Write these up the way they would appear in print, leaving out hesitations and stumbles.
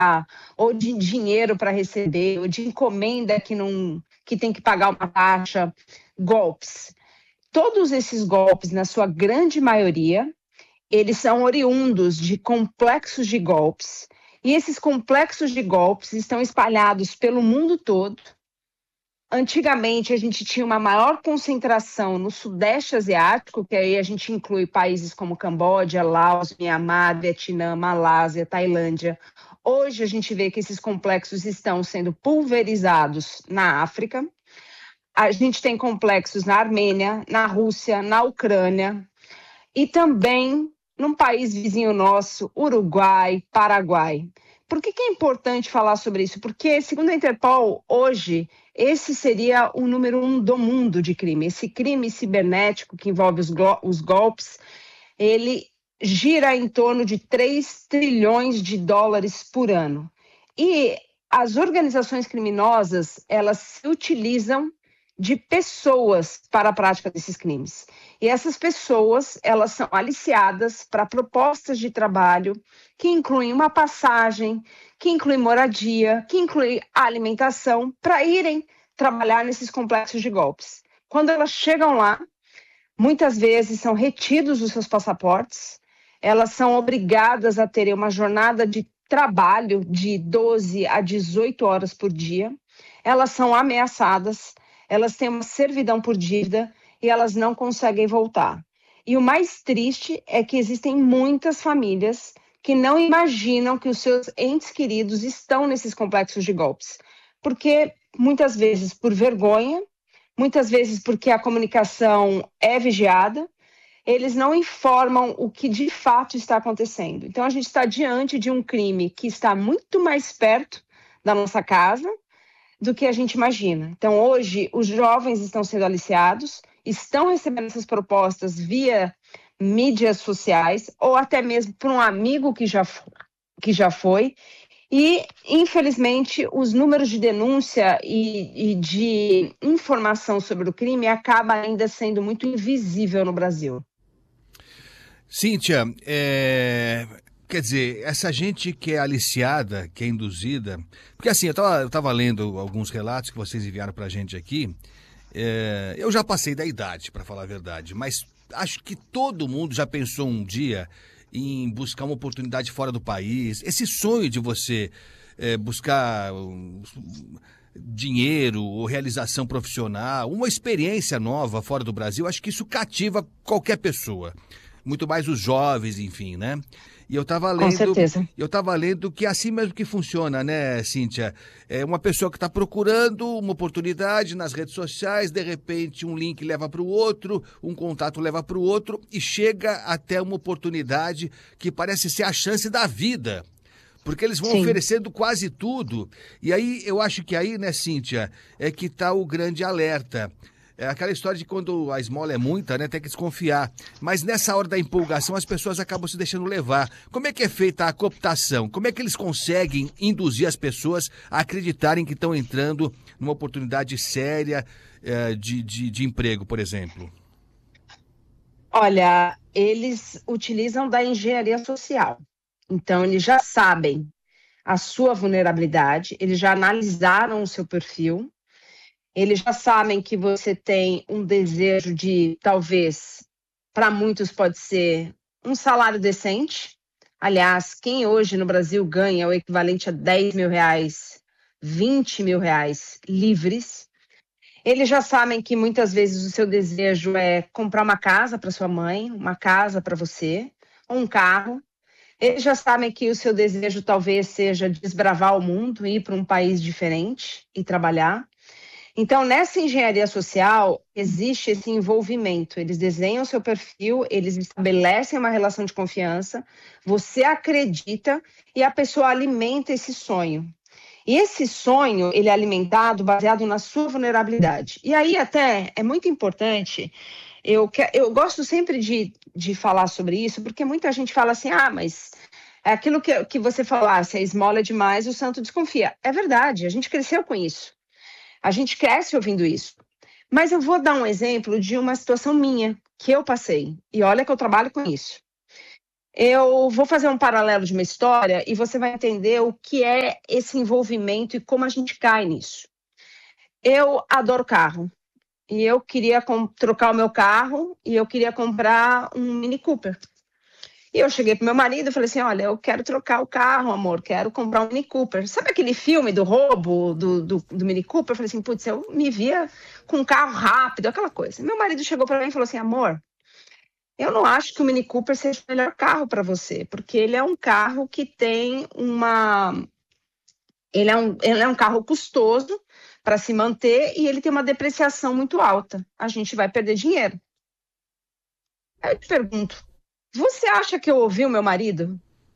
ou de dinheiro para receber, ou de encomenda que tem que pagar uma taxa, golpes. Todos esses golpes, na sua grande maioria, eles são oriundos de complexos de golpes, e esses complexos de golpes estão espalhados pelo mundo todo. Antigamente, a gente tinha uma maior concentração no Sudeste Asiático, que aí a gente inclui países como Camboja, Laos, Mianmar, Vietnã, Malásia, Tailândia. Hoje, a gente vê que esses complexos estão sendo pulverizados na África. A gente tem complexos na Armênia, na Rússia, na Ucrânia e também num país vizinho nosso, Uruguai, Paraguai. Por que é importante falar sobre isso? Porque, segundo a Interpol, hoje, esse seria o número 1 do mundo de crime. Esse crime cibernético que envolve os golpes, ele gira em torno de 3 trilhões de dólares por ano. E as organizações criminosas, elas se utilizam de pessoas para a prática desses crimes. E essas pessoas, elas são aliciadas para propostas de trabalho que incluem uma passagem, que incluem moradia, que incluem alimentação, para irem trabalhar nesses complexos de golpes. Quando elas chegam lá, muitas vezes são retidos os seus passaportes, elas são obrigadas a terem uma jornada de trabalho de 12 a 18 horas por dia, elas são ameaçadas, elas têm uma servidão por dívida e elas não conseguem voltar. E o mais triste é que existem muitas famílias que não imaginam que os seus entes queridos estão nesses complexos de golpes. Porque muitas vezes por vergonha, muitas vezes porque a comunicação é vigiada, eles não informam o que de fato está acontecendo. Então a gente está diante de um crime que está muito mais perto da nossa casa do que a gente imagina. Então, hoje, os jovens estão sendo aliciados, estão recebendo essas propostas via mídias sociais, ou até mesmo por um amigo que já foi, e, infelizmente, os números de denúncia e de informação sobre o crime acaba ainda sendo muito invisível no Brasil. Cíntia, quer dizer, essa gente que é aliciada, que é induzida... Porque assim, eu tava lendo alguns relatos que vocês enviaram pra gente aqui. Eu já passei da idade, para falar a verdade, mas acho que todo mundo já pensou um dia em buscar uma oportunidade fora do país. Esse sonho de você buscar dinheiro ou realização profissional, uma experiência nova fora do Brasil, acho que isso cativa qualquer pessoa. Muito mais os jovens, enfim, né? E eu estava lendo, com certeza. Eu estava lendo que é assim mesmo que funciona, né, Cíntia? É uma pessoa que está procurando uma oportunidade nas redes sociais, de repente um link leva para o outro, um contato leva para o outro e chega até uma oportunidade que parece ser a chance da vida. Porque eles vão oferecendo quase tudo. E aí, eu acho que aí, né, Cíntia, é que está o grande alerta. É aquela história de quando a esmola é muita, né, tem que desconfiar. Mas nessa hora da empolgação, as pessoas acabam se deixando levar. Como é que é feita a cooptação? Como é que eles conseguem induzir as pessoas a acreditarem que estão entrando numa oportunidade séria de emprego, por exemplo? Olha, eles utilizam da engenharia social. Então, eles já sabem a sua vulnerabilidade, eles já analisaram o seu perfil, eles já sabem que você tem um desejo de, talvez, para muitos pode ser um salário decente. Aliás, quem hoje no Brasil ganha o equivalente a 10 mil reais, 20 mil reais livres, eles já sabem que muitas vezes o seu desejo é comprar uma casa para sua mãe, uma casa para você, ou um carro. Eles já sabem que o seu desejo talvez seja desbravar o mundo, ir para um país diferente e trabalhar. Então, nessa engenharia social, existe esse envolvimento. Eles desenham o seu perfil, eles estabelecem uma relação de confiança, você acredita e a pessoa alimenta esse sonho. E esse sonho, ele é alimentado baseado na sua vulnerabilidade. E aí até é muito importante, eu gosto sempre de falar sobre isso, porque muita gente fala assim, mas é aquilo que você falou, se a esmola é demais, o santo desconfia. É verdade, a gente cresceu com isso. A gente cresce ouvindo isso. Mas eu vou dar um exemplo de uma situação minha, que eu passei. E olha que eu trabalho com isso. Eu vou fazer um paralelo de uma história e você vai entender o que é esse envolvimento e como a gente cai nisso. Eu adoro carro e eu queria trocar o meu carro e eu queria comprar um Mini Cooper. E eu cheguei pro meu marido e falei assim, olha, eu quero trocar o carro, amor, quero comprar um Mini Cooper. Sabe aquele filme do roubo do Mini Cooper? Eu falei assim, putz, eu me via com um carro rápido, aquela coisa. Meu marido chegou para mim e falou assim, amor, eu não acho que o Mini Cooper seja o melhor carro para você, porque ele é um carro que tem uma... Ele é um carro custoso para se manter e ele tem uma depreciação muito alta. A gente vai perder dinheiro. Aí eu te pergunto, você acha que eu ouvi o meu marido?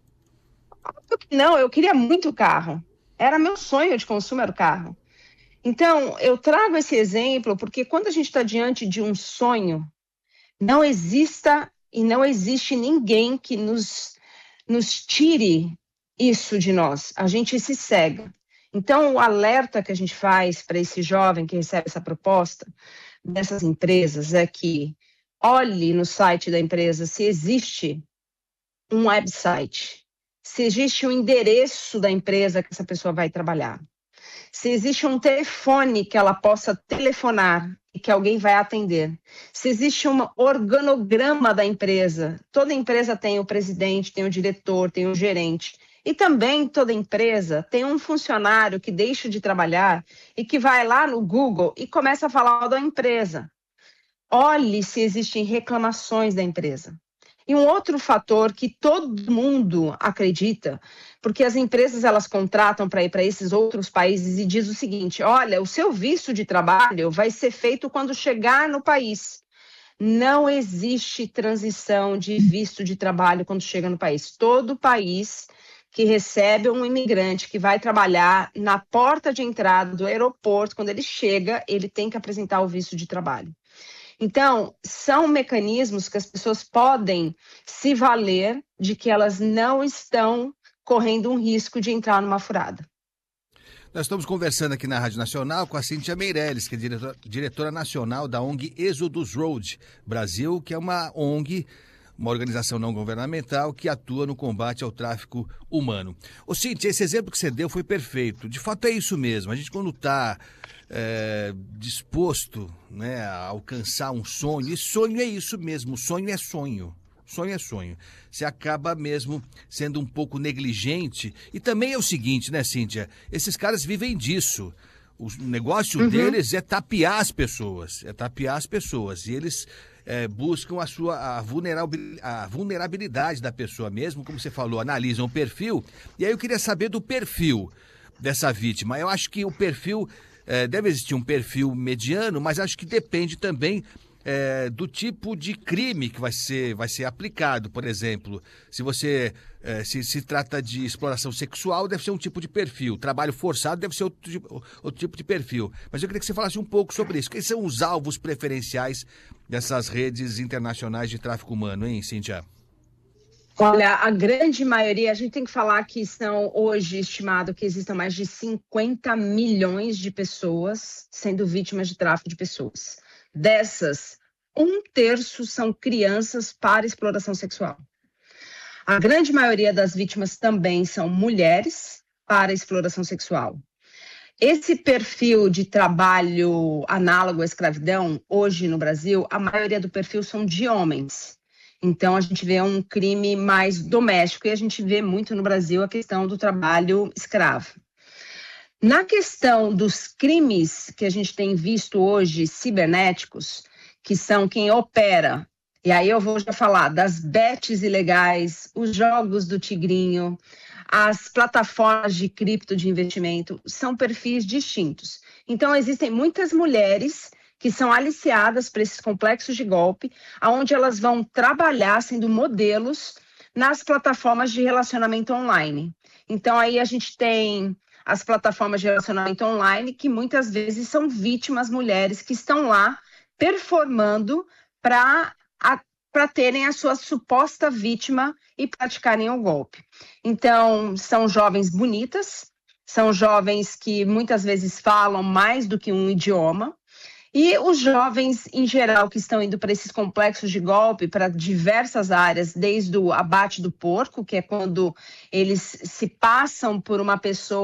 Não, eu queria muito o carro. Era meu sonho de consumo, era o carro. Então, eu trago esse exemplo porque quando a gente está diante de um sonho, não exista e não existe ninguém que nos tire isso de nós. A gente se cega. Então, o alerta que a gente faz para esse jovem que recebe essa proposta dessas empresas é que olhe no site da empresa se existe um website, se existe um endereço da empresa que essa pessoa vai trabalhar, se existe um telefone que ela possa telefonar e que alguém vai atender, se existe um organograma da empresa. Toda empresa tem o presidente, tem o diretor, tem o gerente. E também toda empresa tem um funcionário que deixa de trabalhar e que vai lá no Google e começa a falar da empresa. Olhe se existem reclamações da empresa. E um outro fator que todo mundo acredita, porque as empresas elas contratam para ir para esses outros países e diz o seguinte, olha, o seu visto de trabalho vai ser feito quando chegar no país. Não existe transição de visto de trabalho quando chega no país. Todo país que recebe um imigrante que vai trabalhar na porta de entrada do aeroporto, quando ele chega, ele tem que apresentar o visto de trabalho. Então, são mecanismos que as pessoas podem se valer de que elas não estão correndo um risco de entrar numa furada. Nós estamos conversando aqui na Rádio Nacional com a Cíntia Meirelles, que é diretora nacional da ONG Exodus Road Brasil, que é uma ONG, uma organização não governamental que atua no combate ao tráfico humano. Ô Cíntia, esse exemplo que você deu foi perfeito. De fato é isso mesmo. A gente quando está disposto, né, a alcançar um sonho, e sonho é isso mesmo, sonho é sonho. Sonho é sonho. Você acaba mesmo sendo um pouco negligente. E também é o seguinte, né, Cíntia? Esses caras vivem disso. O negócio deles é tapear as pessoas. E eles buscam a vulnerabilidade da pessoa mesmo, como você falou, analisam o perfil. E aí eu queria saber do perfil dessa vítima. Eu acho que o perfil, deve existir um perfil mediano, mas acho que depende também do tipo de crime que vai ser aplicado. Por exemplo, se você se trata de exploração sexual, deve ser um tipo de perfil. Trabalho forçado deve ser outro tipo de perfil. Mas eu queria que você falasse um pouco sobre isso. Quem são os alvos preferenciais dessas redes internacionais de tráfico humano, hein, Cíntia? Olha, a grande maioria, a gente tem que falar que são hoje estimado que existam mais de 50 milhões de pessoas sendo vítimas de tráfico de pessoas. Dessas, 1/3 são crianças para exploração sexual. A grande maioria das vítimas também são mulheres para exploração sexual. Esse perfil de trabalho análogo à escravidão, hoje no Brasil, a maioria do perfil são de homens. Então, a gente vê um crime mais doméstico e a gente vê muito no Brasil a questão do trabalho escravo. Na questão dos crimes que a gente tem visto hoje, cibernéticos, que são quem opera, e aí eu vou já falar das bets ilegais, os jogos do tigrinho, as plataformas de cripto de investimento, são perfis distintos. Então, existem muitas mulheres que são aliciadas para esses complexos de golpe, onde elas vão trabalhar sendo modelos nas plataformas de relacionamento online. Então, aí a gente tem as plataformas de relacionamento online, que muitas vezes são vítimas mulheres que estão lá performando para terem a sua suposta vítima e praticarem o golpe. Então, são jovens bonitas, são jovens que muitas vezes falam mais do que um idioma, E os jovens, em geral, que estão indo para esses complexos de golpe, para diversas áreas, desde o abate do porco, que é quando eles se passam por uma pessoa